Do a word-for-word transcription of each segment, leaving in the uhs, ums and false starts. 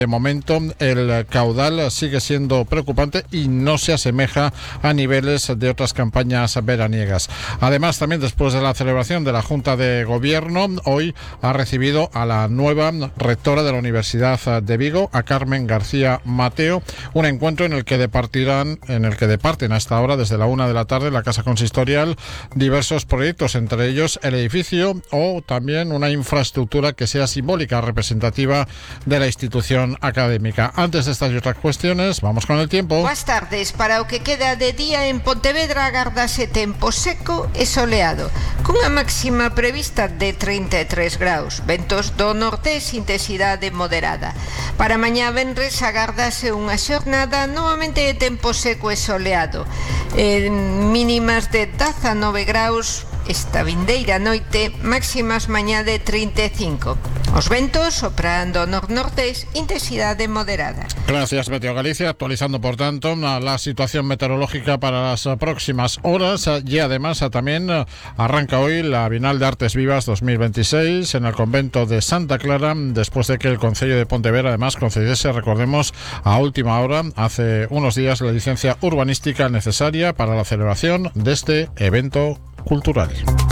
De momento el caudal sigue siendo preocupante y no se asemeja a niveles de otras campañas veraniegas. Además, también después de la celebración de la Junta de Gobierno, hoy ha recibido a la nueva rectora de la Universidad de Vigo, a Carmen García Mateo, un encuentro en el que departirán, en el que departen a esta hora desde la una de la tarde en la Casa Consistorial diversos proyectos, entre ellos el edificio o también una infraestructura que sea simbólica, representativa de la institución académica. Antes de estas y otras cuestiones, vamos con el tiempo. Buenas tardes. Para o que queda de día en Pontevedra agardase tempo seco e soleado, cunha máxima prevista de treinta e tres graus, ventos do norte, intensidade moderada. Para mañá venres agardase unha xornada novamente de tempo seco e soleado, en mínimas de dezanove graus esta vindeira noite, máximas mañá de trinta e cinco. Os ventos soprando nor-nortes, intensidade moderada. Gracias, Meteo Galicia, actualizando por tanto la situación meteorológica para las próximas horas, y además también arranca hoy la Bienal de Artes Vivas dos mil veintiséis en el convento de Santa Clara, después de que el Concello de Pontevedra además concediese, recordemos, a última hora, hace unos días, la licencia urbanística necesaria para la celebración de este evento cultural.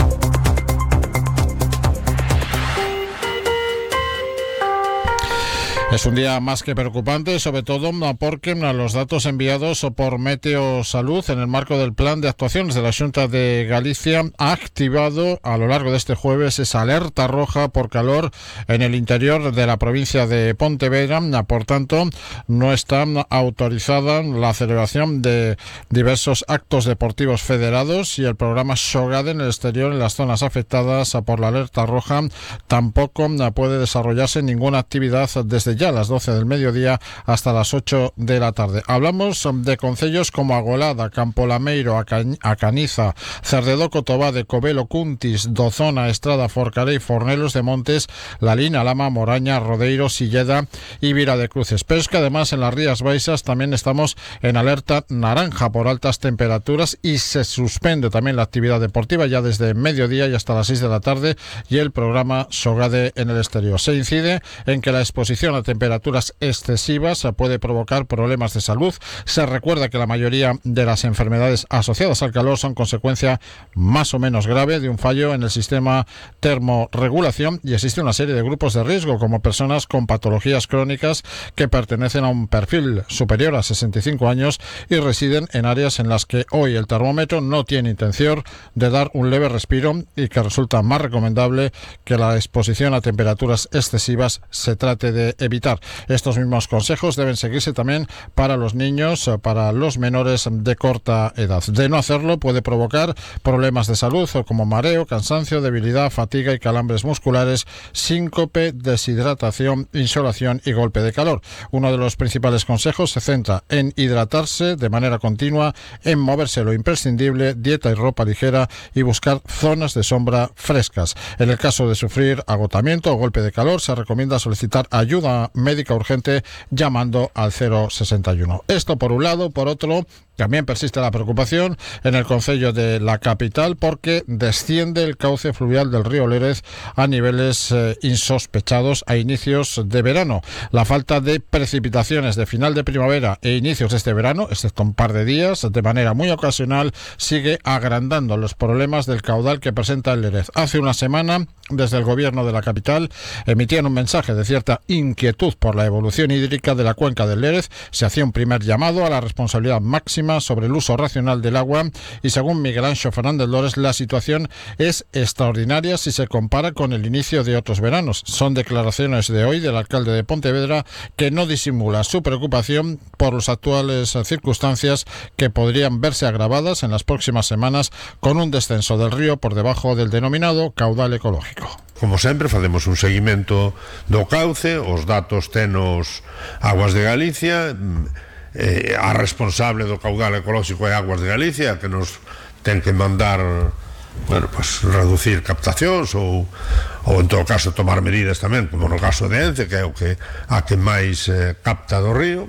Es un día más que preocupante, sobre todo porque los datos enviados por Meteo Salud en el marco del plan de actuaciones de la Xunta de Galicia ha activado a lo largo de este jueves esa alerta roja por calor en el interior de la provincia de Pontevedra. Por tanto, no está autorizada la celebración de diversos actos deportivos federados y el programa Xogade en el exterior en las zonas afectadas por la alerta roja tampoco puede desarrollarse ninguna actividad desde ya a las doce del mediodía hasta las ocho de la tarde. Hablamos de concellos como Agolada, Campolameiro, Acaniza, Cerdedoco, Tobade, Covelo, Cuntis, Dozona, Estrada, Forcarei, Fornelos de Montes, La Lina, Lama, Moraña, Rodeiro, Silleda y Vira de Cruces. Pero es que además en las Rías Baixas también estamos en alerta naranja por altas temperaturas y se suspende también la actividad deportiva ya desde mediodía y hasta las seis de la tarde y el programa Xogade en el exterior. Se incide en que la exposición a temperaturas excesivas puede provocar problemas de salud. Se recuerda que la mayoría de las enfermedades asociadas al calor son consecuencia más o menos grave de un fallo en el sistema termorregulación y existe una serie de grupos de riesgo como personas con patologías crónicas que pertenecen a un perfil superior a sesenta y cinco años y residen en áreas en las que hoy el termómetro no tiene intención de dar un leve respiro y que resulta más recomendable que la exposición a temperaturas excesivas se trate de evitar. Estos mismos consejos deben seguirse también para los niños, para los menores de corta edad. De no hacerlo puede provocar problemas de salud como mareo, cansancio, debilidad, fatiga y calambres musculares, síncope, deshidratación, insolación y golpe de calor. Uno de los principales consejos se centra en hidratarse de manera continua, en moverse lo imprescindible, dieta y ropa ligera y buscar zonas de sombra frescas. En el caso de sufrir agotamiento o golpe de calor, se recomienda solicitar ayuda médica urgente llamando al cero sesenta y uno. Esto por un lado. Por otro, también persiste la preocupación en el concello de la capital porque desciende el cauce fluvial del río Lérez a niveles eh, insospechados a inicios de verano. La falta de precipitaciones de final de primavera e inicios de este verano, excepto un par de días, de manera muy ocasional, sigue agrandando los problemas del caudal que presenta el Lérez. Hace una semana, desde el gobierno de la capital, emitían un mensaje de cierta inquietud por la evolución hídrica de la cuenca del Lérez. Se hacía un primer llamado a la responsabilidad máxima sobre el uso racional del agua y según Miguel Anxo Fernández Lores la situación es extraordinaria si se compara con el inicio de otros veranos. Son declaraciones de hoy del alcalde de Pontevedra que no disimula su preocupación por las actuales circunstancias que podrían verse agravadas en las próximas semanas con un descenso del río por debajo del denominado caudal ecológico. Como sempre, facemos un seguimento do cauce, os datos tenos Aguas de Galicia, eh, a responsable do caudal ecolóxico é Aguas de Galicia, que nos ten que mandar, bueno, pues, reducir captacións ou, ou en todo caso tomar medidas tamén, como no caso de Ence, que é o que a que máis eh, capta do río.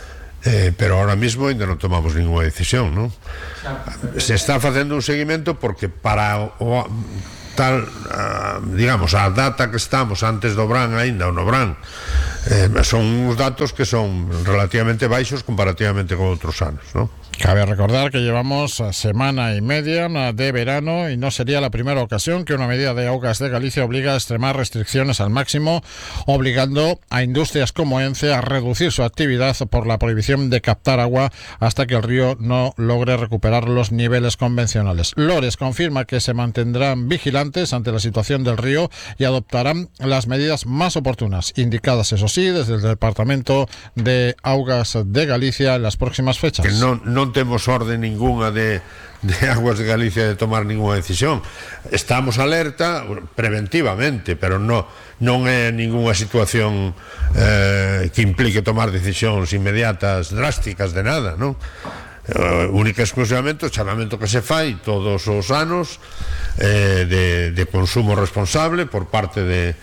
Eh, pero ahora mismo ainda non tomamos ninguna decisión, non? Se está facendo un seguimento porque para o, tal, uh, digamos, a data que estamos antes do Brán aínda, ou no Brán, eh, son uns datos que son relativamente baixos comparativamente con outros anos, non? Cabe recordar que llevamos semana y media de verano y no sería la primera ocasión que una medida de Augas de Galicia obliga a extremar restricciones al máximo, obligando a industrias como ENCE a reducir su actividad por la prohibición de captar agua hasta que el río no logre recuperar los niveles convencionales. Lores confirma que se mantendrán vigilantes ante la situación del río y adoptarán las medidas más oportunas, indicadas, eso sí, desde el Departamento de Augas de Galicia en las próximas fechas. Que no, no non temos orde ninguna de, de Aguas de Galicia de tomar ninguna decisión. Estamos alerta preventivamente, pero no, non é ninguna situación eh, que implique tomar decisións inmediatas, drásticas de nada, non? Uh, única e exclusivamente o chamamento que se fai todos os anos eh, de, de consumo responsable por parte de,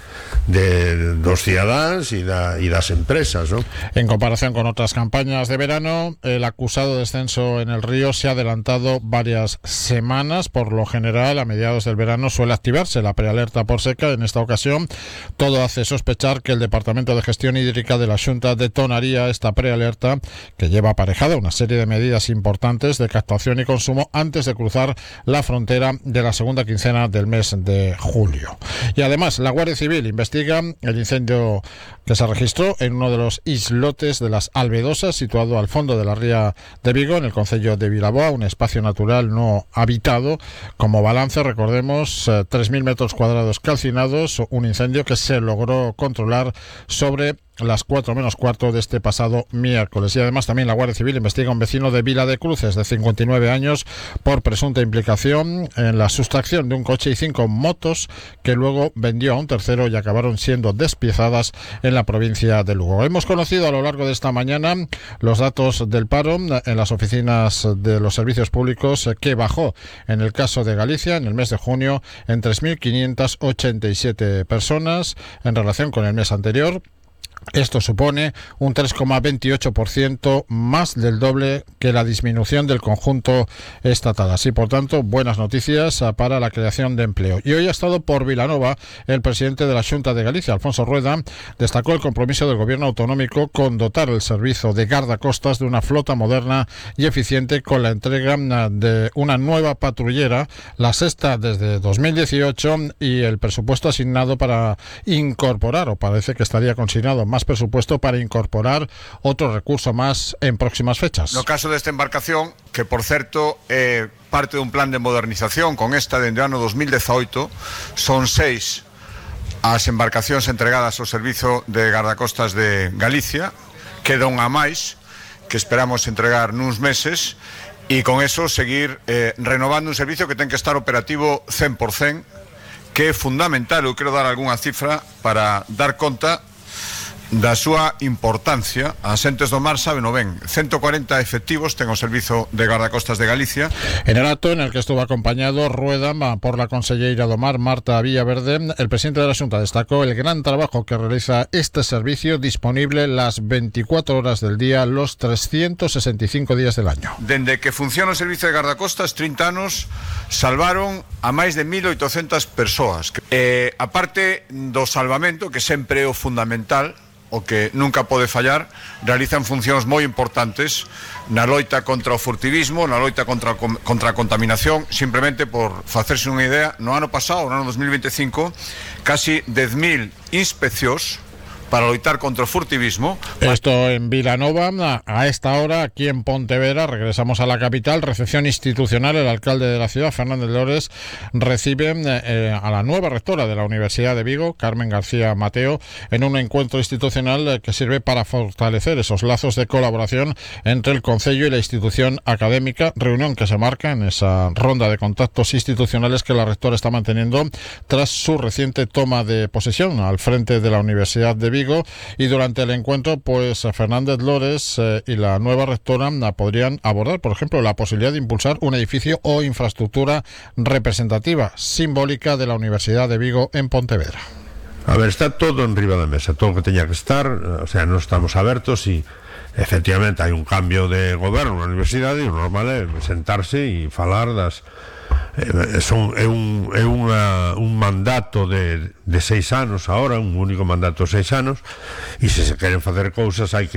de dos cidadáns e, da, e das empresas, ¿no? En comparación con otras campañas de verano, el acusado descenso en el río se ha adelantado varias semanas. Por lo general, a mediados del verano suele activarse la prealerta por seca. En esta ocasión, todo hace sospechar que el Departamento de Gestión Hídrica de la Xunta detonaría esta prealerta, que lleva aparejada una serie de medidas importantes de captación y consumo antes de cruzar la frontera de la segunda quincena del mes de julio. Y además, la Guardia Civil investiga el incendio que se registró en uno de los islotes de las Albedosas, situado al fondo de la ría de Vigo, en el concello de Vilaboa, un espacio natural no habitado. Como balance, recordemos, tres mil metros cuadrados calcinados, un incendio que se logró controlar sobre las cuatro menos cuarto de este pasado miércoles. Y además también la Guardia Civil investiga a un vecino de Vila de Cruces de cincuenta y nueve años por presunta implicación en la sustracción de un coche y cinco motos que luego vendió a un tercero y acabaron siendo despiezadas en la provincia de Lugo. Hemos conocido a lo largo de esta mañana los datos del paro en las oficinas de los servicios públicos, que bajó en el caso de Galicia en el mes de junio en tres mil quinientas ochenta y siete personas en relación con el mes anterior. Esto supone un tres coma veintiocho por ciento, más del doble que la disminución del conjunto estatal. Así, por tanto, buenas noticias para la creación de empleo. Y hoy ha estado por Vilanova el presidente de la Xunta de Galicia, Alfonso Rueda. Destacó el compromiso del gobierno autonómico con dotar el servicio de guardacostas de una flota moderna y eficiente, con la entrega de una nueva patrullera, la sexta desde dos mil dieciocho, y el presupuesto asignado para incorporar, o parece que estaría consignado más presupuesto para incorporar otro recurso más en próximas fechas. No caso desta embarcación, que por certo é parte dun plan de modernización, con esta dende o ano dos mil dezaoito, son seis as embarcacións entregadas ao Servizo de Guardacostas de Galicia, queda unha máis que esperamos entregar nuns meses, e con eso seguir eh, renovando un servicio que ten que estar operativo cen por cen, que é fundamental. Eu quero dar algunha cifra para dar conta da súa importancia. As entes do mar saben o ben. ciento cuarenta efectivos ten o Servizo de Guardacostas de Galicia. En el acto, en el que estuvo acompañado Rueda por la conselleira do Mar, Marta Villaverde, el presidente de la Xunta destacó el gran trabajo que realiza este servicio, disponible las veinticuatro horas del día, los trescientos sesenta y cinco días del año. Dende que funciona o Servicio de Guardacostas, trinta anos, salvaron a máis de mil oitocentas persoas. Eh, a parte do salvamento, que sempre é o fundamental, o que nunca pode fallar, realizan funcións moi importantes na loita contra o furtivismo, na loita contra, contra a contaminación. Simplemente por facerse unha idea, no ano pasado, no ano dos mil veinticinco, casi dez mil inspeccións para loitar contra o furtivismo. Esto en Vilanova. A esta hora, aquí en Pontevedra, regresamos a la capital, recepción institucional. El alcalde de la ciudad, Fernández Lores, recibe eh, a la nueva rectora de la Universidad de Vigo, Carmen García Mateo, en un encuentro institucional que sirve para fortalecer esos lazos de colaboración entre el concello y la institución académica, reunión que se marca en esa ronda de contactos institucionales que la rectora está manteniendo tras su reciente toma de posesión al frente de la Universidad de Vigo. Y durante el encuentro, pues Fernández Lores eh, y la nueva rectora eh, podrían abordar, por ejemplo, la posibilidad de impulsar un edificio o infraestructura representativa, simbólica, de la Universidad de Vigo en Pontevedra. A ver, está todo en riba da mesa, todo o que teña que estar, o sea, non estamos abertos, e efectivamente hai un cambio de goberno na universidade, e o normal é sentarse e falar das eh, son, é, un, é unha, un mandato de, de seis anos ahora, un único mandato de seis anos, e se se queren facer cousas hai que